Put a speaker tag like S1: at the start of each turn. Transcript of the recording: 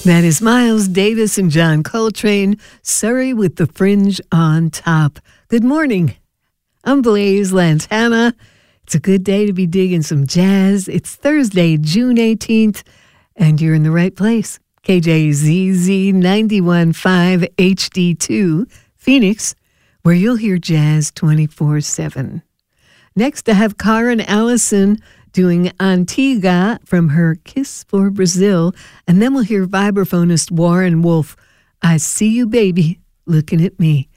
S1: That is Miles Davis and John Coltrane, Surrey with the Fringe on Top. Good morning. I'm Blaze Lantana. It's a good day to be digging some jazz. It's Thursday, June 18th, and you're in the right place. KJZZ 91.5 HD2, Phoenix, where you'll hear jazz 24/7. Next, I have Karen Allison doing Antigua from her Kiss for Brazil. And then we'll hear vibraphonist Warren Wolf, I See You Baby, Looking at Me.